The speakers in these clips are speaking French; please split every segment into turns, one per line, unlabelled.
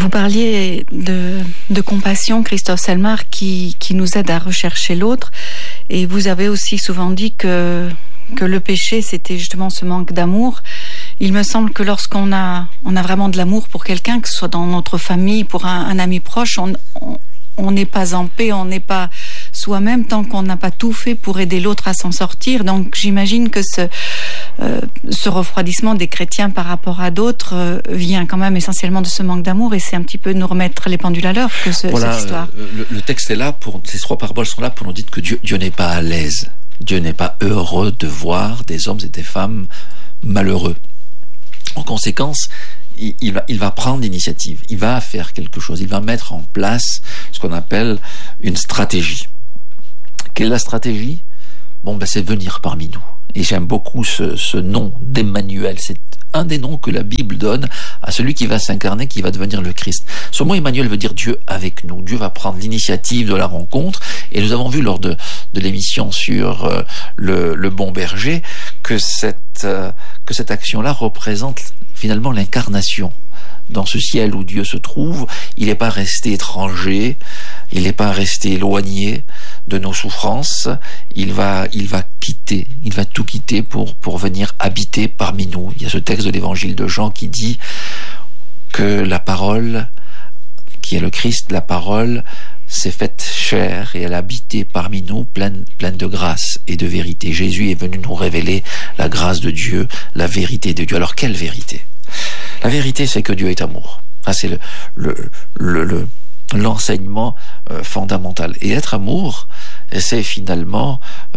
Vous parliez de compassion, Christophe Selmar, qui nous aide à rechercher l'autre. Et vous avez aussi souvent dit que le péché, c'était justement ce manque d'amour. Il me semble que lorsqu'on a vraiment de l'amour pour quelqu'un, que ce soit dans notre famille, pour un ami proche, on n'est pas en paix, on n'est pas soi-même tant qu'on n'a pas tout fait pour aider l'autre à s'en sortir. Donc j'imagine que ce refroidissement des chrétiens par rapport à d'autres vient quand même essentiellement de ce manque d'amour, et c'est un petit peu nous remettre les pendules à l'heure que cette histoire.
Le texte est là, ces 3 paraboles sont là pour nous dire que Dieu n'est pas à l'aise. Dieu n'est pas heureux de voir des hommes et des femmes malheureux. En conséquence, il va prendre l'initiative, il va faire quelque chose, il va mettre en place ce qu'on appelle une stratégie. Quelle est la stratégie ? C'est venir parmi nous. Et j'aime beaucoup ce nom d'Emmanuel. C'est un des noms que la Bible donne à celui qui va s'incarner, qui va devenir le Christ. Ce mot Emmanuel veut dire Dieu avec nous. Dieu va prendre l'initiative de la rencontre. Et nous avons vu lors de l'émission sur le bon berger que cette action-là représente finalement l'incarnation. Dans ce ciel où Dieu se trouve, il n'est pas resté étranger, il n'est pas resté éloigné de nos souffrances, il va tout quitter pour venir habiter parmi nous. Il y a ce texte de l'évangile de Jean qui dit que la parole, qui est le Christ, la parole s'est faite chair et elle a habité parmi nous pleine de grâce et de vérité. Jésus est venu nous révéler la grâce de Dieu, la vérité de Dieu. Alors quelle vérité ? La vérité, c'est que Dieu est amour. C'est l'enseignement fondamental. Et être amour, c'est finalement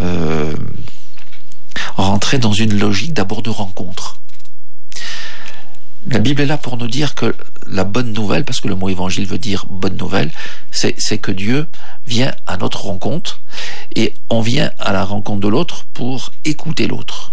rentrer dans une logique d'abord de rencontre. La Bible est là pour nous dire que la bonne nouvelle, parce que le mot évangile veut dire bonne nouvelle, c'est que Dieu vient à notre rencontre, et on vient à la rencontre de l'autre pour écouter l'autre.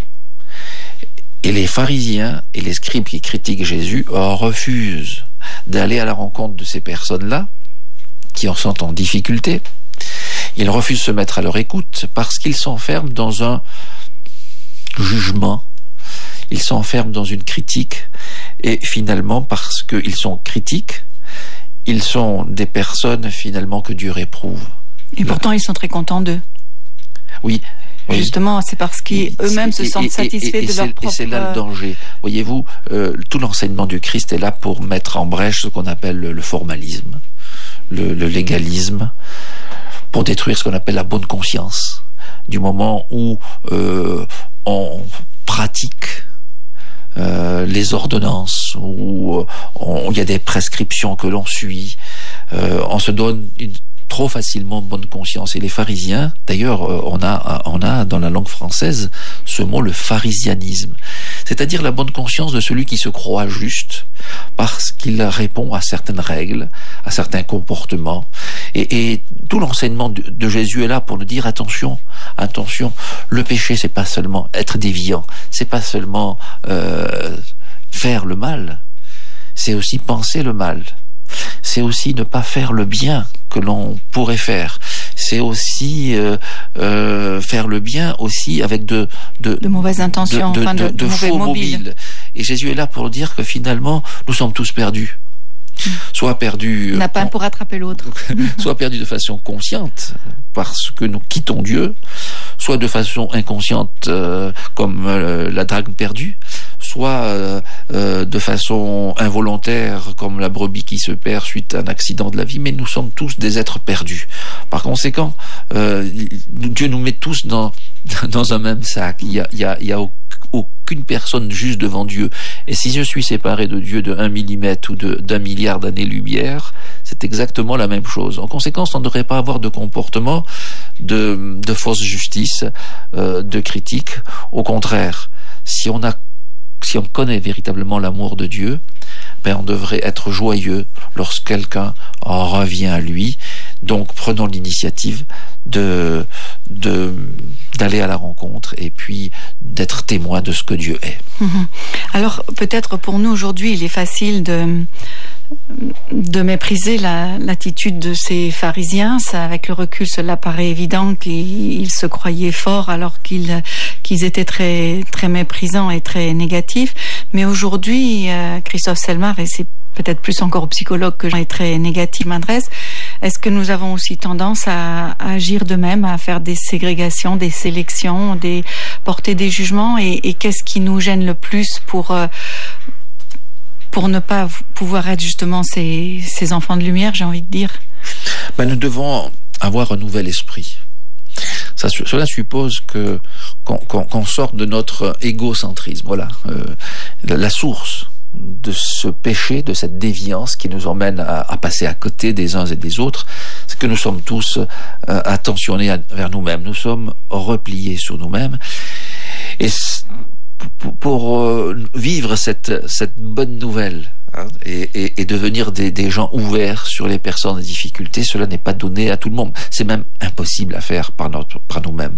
Et les pharisiens et les scribes qui critiquent Jésus refusent d'aller à la rencontre de ces personnes-là, qui en sont en difficulté. Ils refusent de se mettre à leur écoute parce qu'ils s'enferment dans un jugement, ils s'enferment dans une critique, et finalement, parce qu'ils sont critiques, ils sont des personnes finalement que Dieu réprouve.
Et pourtant, ils sont très contents d'eux.
Oui.
Justement, c'est parce qu'eux-mêmes se sentent satisfaits de leur propre...
Et c'est là le danger. Voyez-vous, tout l'enseignement du Christ est là pour mettre en brèche ce qu'on appelle le formalisme, le légalisme, pour détruire ce qu'on appelle la bonne conscience. Du moment où on pratique les ordonnances, où il y a des prescriptions que l'on suit, on se donne trop facilement bonne conscience. Et les pharisiens, d'ailleurs, on a dans la langue française ce mot, le pharisianisme, c'est-à-dire la bonne conscience de celui qui se croit juste parce qu'il répond à certaines règles, à certains comportements. Et tout l'enseignement de Jésus est là pour nous dire attention, le péché, c'est pas seulement être déviant, c'est pas seulement faire le mal, c'est aussi penser le mal. C'est aussi ne pas faire le bien que l'on pourrait faire. C'est aussi faire le bien aussi avec de
mauvaises intentions,
de faux mobiles. Et Jésus est là pour dire que finalement, nous sommes tous perdus. Soit perdus...
On n'a pas un pour attraper l'autre.
Soit perdus de façon consciente, parce que nous quittons Dieu, soit de façon inconsciente, comme la drague perdue, soit de façon involontaire, comme la brebis qui se perd suite à un accident de la vie, mais nous sommes tous des êtres perdus. Par conséquent, Dieu nous met tous dans un même sac. Il y a aucune personne juste devant Dieu. Et si je suis séparé de Dieu de 1 millimètre ou d'1 milliard d'années-lumière, c'est exactement la même chose. En conséquence, on ne devrait pas avoir de comportement de fausse justice, de critique. Au contraire, si on connaît véritablement l'amour de Dieu, on devrait être joyeux lorsque quelqu'un en revient à lui. Donc prenons l'initiative d'aller à la rencontre et puis d'être témoin de ce que Dieu est.
Alors peut-être pour nous aujourd'hui il est facile mépriser l'attitude de ces pharisiens. Ça, avec le recul, cela paraît évident qu'ils se croyaient forts alors qu'ils étaient très, très méprisants et très négatifs. Mais aujourd'hui, Christophe Selmar, et c'est peut-être plus encore aux psychologues que est très négatif m'adresse, est-ce que nous avons aussi tendance à agir de même, à faire des ségrégations, des sélections, porter des jugements, et qu'est-ce qui nous gêne le plus pour ne pas pouvoir être justement ces enfants de lumière, j'ai envie de dire?
Nous devons avoir un nouvel esprit. Cela suppose qu'on sorte de notre égocentrisme. Voilà, la source de ce péché, de cette déviance qui nous emmène à passer à côté des uns et des autres, c'est que nous sommes tous attentionnés vers nous-mêmes. Nous sommes repliés sur nous-mêmes. Et pour vivre cette bonne nouvelle, et devenir des gens ouverts sur les personnes en difficulté, cela n'est pas donné à tout le monde. C'est même impossible à faire par nous-mêmes.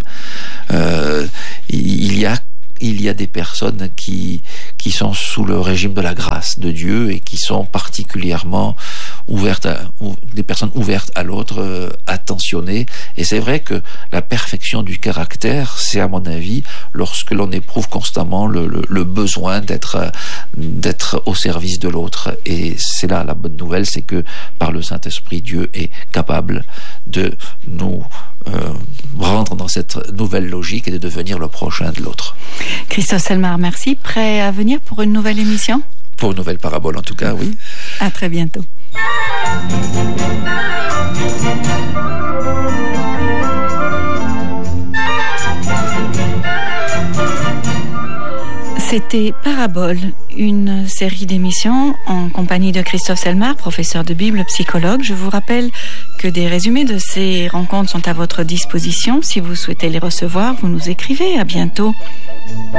Il y a des personnes qui sont sous le régime de la grâce de Dieu et qui sont particulièrement des personnes ouvertes à l'autre, attentionnées. Et c'est vrai que la perfection du caractère, c'est à mon avis lorsque l'on éprouve constamment le besoin d'être au service de l'autre. Et c'est là la bonne nouvelle, c'est que par le Saint-Esprit, Dieu est capable de nous rendre dans cette nouvelle logique et de devenir le prochain de l'autre.
Christophe Selmar, merci. Prêt à venir pour une nouvelle émission?
Pour une nouvelle parabole, en tout cas, oui.
À très bientôt. C'était Parabole, une série d'émissions en compagnie de Christophe Selmar, professeur de Bible, psychologue. Je vous rappelle que des résumés de ces rencontres sont à votre disposition. Si vous souhaitez les recevoir, vous nous écrivez. À bientôt.